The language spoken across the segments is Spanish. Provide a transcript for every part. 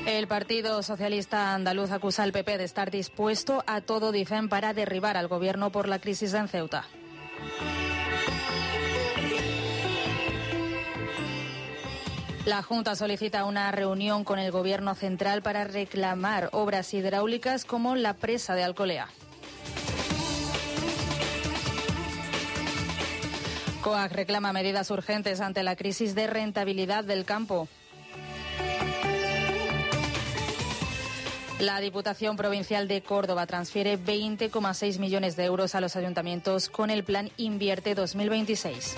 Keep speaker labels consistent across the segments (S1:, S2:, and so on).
S1: El Partido Socialista Andaluz acusa al PP de estar dispuesto a todo, dicen, para derribar al gobierno por la crisis en Ceuta. La Junta solicita una reunión con el Gobierno central para reclamar obras hidráulicas como la presa de Alcolea. COAG reclama medidas urgentes ante la crisis de rentabilidad del campo. La Diputación Provincial de Córdoba transfiere 20,6 millones de euros a los ayuntamientos con el plan Invierte 2026.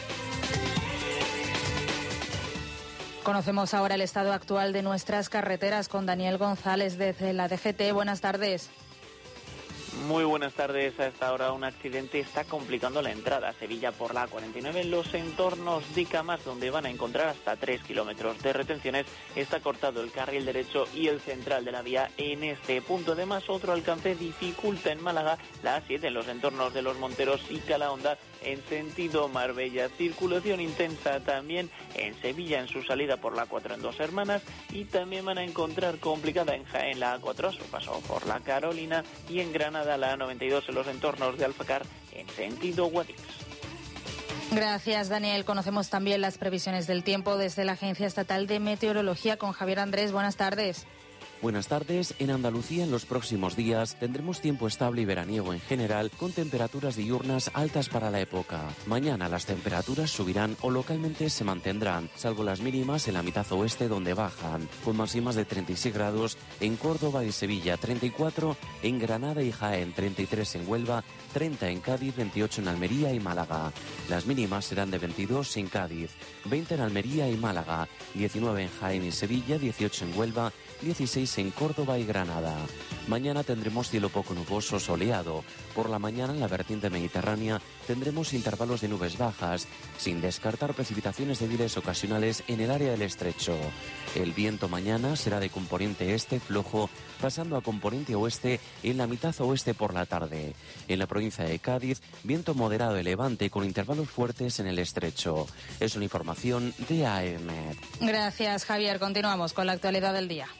S1: Conocemos ahora el estado actual de nuestras carreteras con Daniel González desde la DGT. Buenas tardes.
S2: Muy buenas tardes. A esta hora un accidente está complicando la entrada a Sevilla por la A49 en los entornos de Camas, donde van a encontrar hasta 3 kilómetros de retenciones. Está cortado el carril derecho y el central de la vía en este punto. Además, otro alcance dificulta en Málaga la A7 en los entornos de Los Monteros y Calahonda en sentido Marbella. Circulación intensa también en Sevilla en su salida por la A4 en Dos Hermanas, y también van a encontrar complicada en Jaén la A4 a su paso por la Carolina, y en Granada la A92 en los entornos de Alfacar en sentido Guadix.
S1: Gracias, Daniel. Conocemos también las previsiones del tiempo desde la Agencia Estatal de Meteorología con Javier Andrés. Buenas tardes.
S3: Buenas tardes. En Andalucía en los próximos días tendremos tiempo estable y veraniego en general, con temperaturas diurnas altas para la época. Mañana las temperaturas subirán o localmente se mantendrán, salvo las mínimas en la mitad oeste donde bajan, con máximas de 36 grados en Córdoba y Sevilla, 34 en Granada y Jaén, 33 en Huelva, 30 en Cádiz, 28 en Almería y Málaga. Las mínimas serán de 22 en Cádiz, 20 en Almería y Málaga, 19 en Jaén y Sevilla, 18 en Huelva, 16 en Córdoba y Granada. Mañana tendremos cielo poco nuboso soleado. Por la mañana en la vertiente mediterránea tendremos intervalos de nubes bajas, sin descartar precipitaciones débiles ocasionales en el área del estrecho. El viento mañana será de componente este flojo, pasando a componente oeste en la mitad oeste por la tarde. En la provincia de Cádiz, viento moderado de levante con intervalos fuertes en el estrecho. Es una información de AEMET.
S1: Gracias, Javier. Continuamos con la actualidad del día.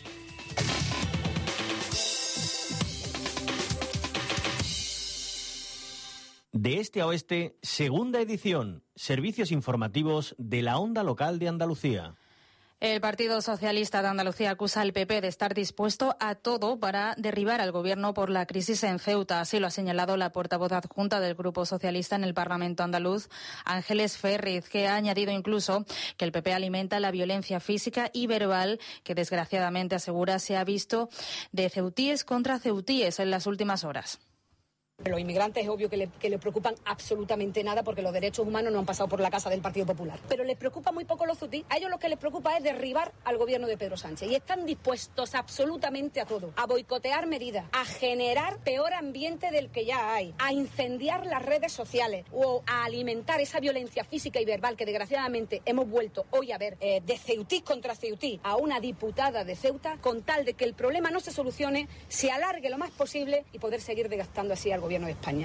S4: De este a oeste, segunda edición, servicios informativos de la onda local de Andalucía.
S1: El Partido Socialista de Andalucía acusa al PP de estar dispuesto a todo para derribar al gobierno por la crisis en Ceuta. Así lo ha señalado la portavoz adjunta del Grupo Socialista en el Parlamento andaluz, Ángeles Ferriz, que ha añadido incluso que el PP alimenta la violencia física y verbal que desgraciadamente asegura se ha visto de ceutíes contra ceutíes en las últimas horas.
S5: Los inmigrantes es obvio que le preocupan absolutamente nada, porque los derechos humanos no han pasado por la casa del Partido Popular. Pero les preocupa muy poco los ceutíes. A ellos lo que les preocupa es derribar al gobierno de Pedro Sánchez. Y están dispuestos absolutamente a todo. A boicotear medidas, a generar peor ambiente del que ya hay, a incendiar las redes sociales o a alimentar esa violencia física y verbal que desgraciadamente hemos vuelto hoy a ver de ceutí contra ceutí a una diputada de Ceuta, con tal de que el problema no se solucione, se alargue lo más posible y poder seguir desgastando así al Gobierno de España.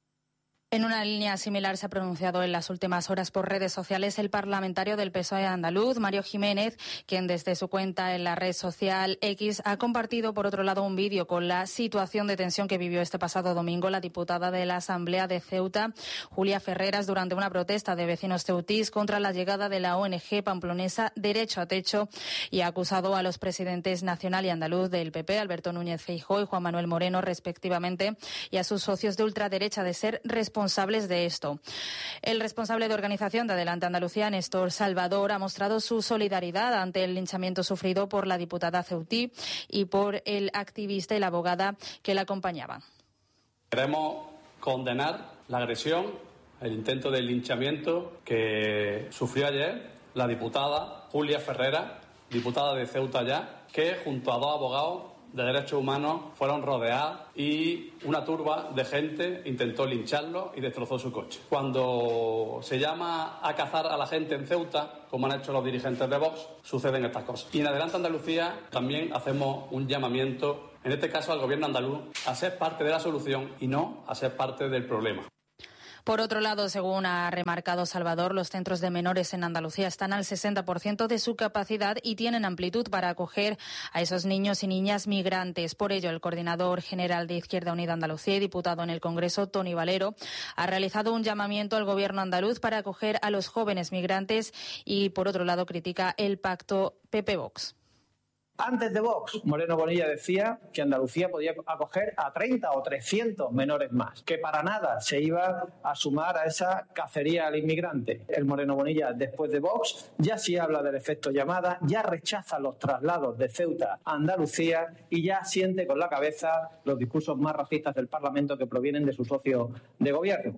S1: En una línea similar se ha pronunciado en las últimas horas por redes sociales el parlamentario del PSOE andaluz, Mario Jiménez, quien desde su cuenta en la red social X ha compartido, por otro lado, un vídeo con la situación de tensión que vivió este pasado domingo la diputada de la Asamblea de Ceuta, Julia Ferreras, durante una protesta de vecinos ceutís contra la llegada de la ONG pamplonesa Derecho a Techo, y ha acusado a los presidentes nacional y andaluz del PP, Alberto Núñez Feijóo y Juan Manuel Moreno, respectivamente, y a sus socios de ultraderecha de ser responsables de esto. El responsable de organización de Adelante Andalucía, Néstor Salvador, ha mostrado su solidaridad ante el linchamiento sufrido por la diputada ceutí y por el activista y la abogada que la acompañaban.
S6: Queremos condenar la agresión, el intento de linchamiento que sufrió ayer la diputada Julia Ferreras, diputada de Ceuta ya, que junto a dos abogados de derechos humanos fueron rodeadas y una turba de gente intentó lincharlo y destrozó su coche. Cuando se llama a cazar a la gente en Ceuta, como han hecho los dirigentes de Vox, suceden estas cosas. Y en Adelante Andalucía también hacemos un llamamiento, en este caso al gobierno andaluz, a ser parte de la solución y no a ser parte del problema.
S1: Por otro lado, según ha remarcado Salvador, los centros de menores en Andalucía están al 60% de su capacidad y tienen amplitud para acoger a esos niños y niñas migrantes. Por ello, el coordinador general de Izquierda Unida Andalucía y diputado en el Congreso, Toni Valero, ha realizado un llamamiento al Gobierno andaluz para acoger a los jóvenes migrantes y, por otro lado, critica el pacto PP-Vox.
S7: Antes de Vox, Moreno Bonilla decía que Andalucía podía acoger a 30 o 300 menores más, que para nada se iba a sumar a esa cacería al inmigrante. El Moreno Bonilla, después de Vox, ya sí habla del efecto llamada, ya rechaza los traslados de Ceuta a Andalucía y ya siente con la cabeza los discursos más racistas del Parlamento que provienen de su socio de gobierno.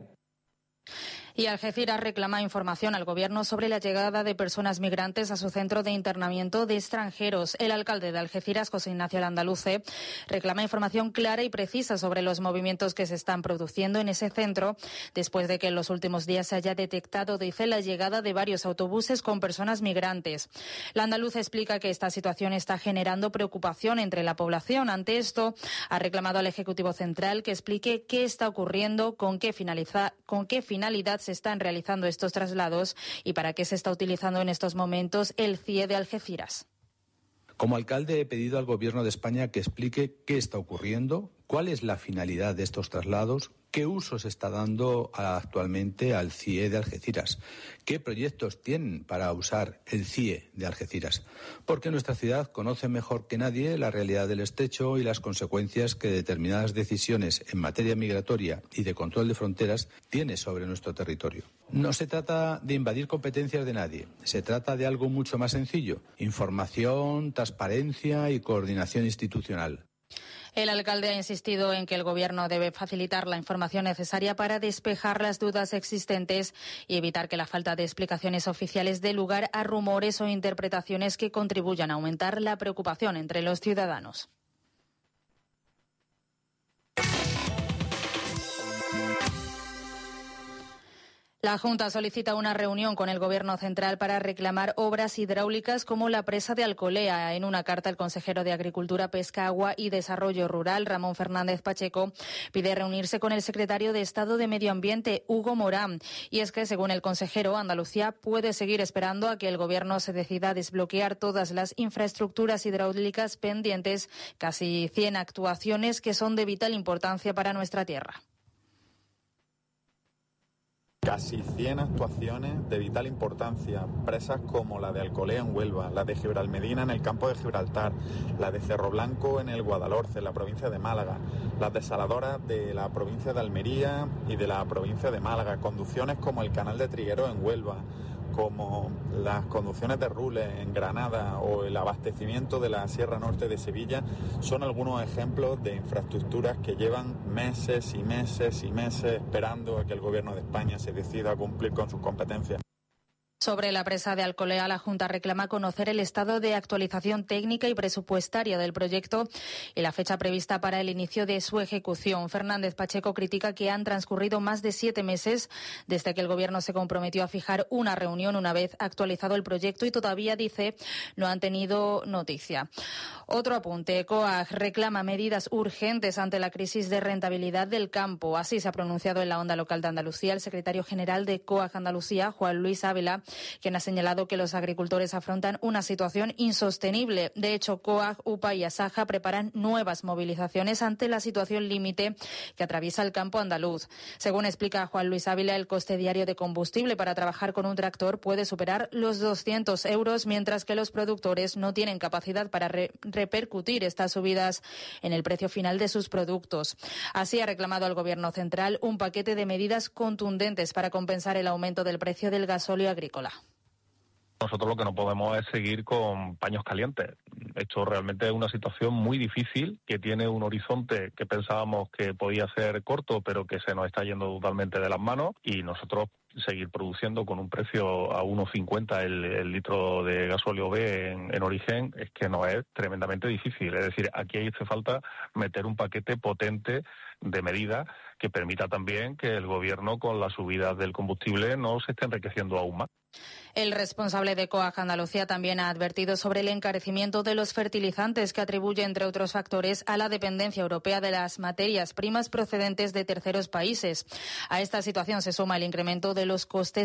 S1: Y Algeciras reclama información al Gobierno sobre la llegada de personas migrantes a su centro de internamiento de extranjeros. El alcalde de Algeciras, José Ignacio Landaluce, reclama información clara y precisa sobre los movimientos que se están produciendo en ese centro, después de que en los últimos días se haya detectado, dice, la llegada de varios autobuses con personas migrantes. Landaluce explica que esta situación está generando preocupación entre la población. Ante esto, ha reclamado al Ejecutivo Central que explique qué está ocurriendo, con qué finalidad se están realizando estos traslados y para qué se está utilizando en estos momentos el CIE de Algeciras.
S8: Como alcalde he pedido al Gobierno de España que explique qué está ocurriendo, cuál es la finalidad de estos traslados, qué uso se está dando actualmente al CIE de Algeciras, qué proyectos tienen para usar el CIE de Algeciras, porque nuestra ciudad conoce mejor que nadie la realidad del estrecho y las consecuencias que determinadas decisiones en materia migratoria y de control de fronteras tiene sobre nuestro territorio. No se trata de invadir competencias de nadie, se trata de algo mucho más sencillo: información, transparencia y coordinación institucional.
S1: El alcalde ha insistido en que el Gobierno debe facilitar la información necesaria para despejar las dudas existentes y evitar que la falta de explicaciones oficiales dé lugar a rumores o interpretaciones que contribuyan a aumentar la preocupación entre los ciudadanos. La Junta solicita una reunión con el Gobierno central para reclamar obras hidráulicas como la presa de Alcolea. En una carta, el consejero de Agricultura, Pesca, Agua y Desarrollo Rural, Ramón Fernández Pacheco, pide reunirse con el secretario de Estado de Medio Ambiente, Hugo Morán. Y es que, según el consejero, Andalucía puede seguir esperando a que el Gobierno se decida a desbloquear todas las infraestructuras hidráulicas pendientes, casi 100 actuaciones que son de vital importancia para nuestra tierra.
S9: Casi 100 actuaciones de vital importancia, presas como la de Alcolea en Huelva, la de Gibralmedina en el campo de Gibraltar, la de Cerro Blanco en el Guadalhorce, en la provincia de Málaga, las desaladoras de la provincia de Almería y de la provincia de Málaga, conducciones como el canal de Trigueros en Huelva, como las conducciones de Rules en Granada o el abastecimiento de la Sierra Norte de Sevilla, son algunos ejemplos de infraestructuras que llevan meses y meses y meses esperando a que el Gobierno de España se decida a cumplir con sus competencias.
S1: Sobre la presa de Alcolea, la Junta reclama conocer el estado de actualización técnica y presupuestaria del proyecto y la fecha prevista para el inicio de su ejecución. Fernández Pacheco critica que han transcurrido más de 7 meses desde que el Gobierno se comprometió a fijar una reunión una vez actualizado el proyecto y todavía, dice, no han tenido noticia. Otro apunte, COAG reclama medidas urgentes ante la crisis de rentabilidad del campo. Así se ha pronunciado en la Onda Local de Andalucía el secretario general de COAG Andalucía, Juan Luis Ávila, quien ha señalado que los agricultores afrontan una situación insostenible. De hecho, COAG, UPA y Asaja preparan nuevas movilizaciones ante la situación límite que atraviesa el campo andaluz. Según explica Juan Luis Ávila, el coste diario de combustible para trabajar con un tractor puede superar los 200 euros, mientras que los productores no tienen capacidad para repercutir estas subidas en el precio final de sus productos. Así ha reclamado al Gobierno central un paquete de medidas contundentes para compensar el aumento del precio del gasóleo agrícola.
S10: Nosotros lo que no podemos es seguir con paños calientes. Esto realmente es una situación muy difícil, que tiene un horizonte que pensábamos que podía ser corto, pero que se nos está yendo totalmente de las manos, y nosotros seguir produciendo con un precio a 1,50 el litro de gasóleo B en origen es que no es tremendamente difícil. Es decir, aquí hace falta meter un paquete potente de medidas que permita también que el Gobierno, con las subidas del combustible, no se esté enriqueciendo aún más.
S1: El responsable de COAG Andalucía también ha advertido sobre el encarecimiento de los fertilizantes que atribuye, entre otros factores, a la dependencia europea de las materias primas procedentes de terceros países. A esta situación se suma el incremento de los costes